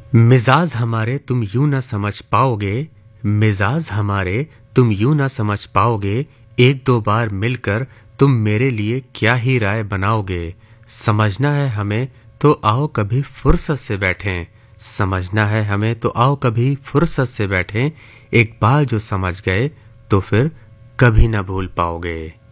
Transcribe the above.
मिजाज हमारे तुम यूं ना समझ पाओगे, मिजाज हमारे तुम यूं ना समझ पाओगे, एक दो बार मिलकर तुम मेरे लिए क्या ही राय बनाओगे। समझना है हमें तो आओ कभी फुर्सत से बैठें, समझना है हमें तो आओ कभी फुर्सत से बैठें, एक बार जो समझ गए तो फिर कभी ना भूल पाओगे।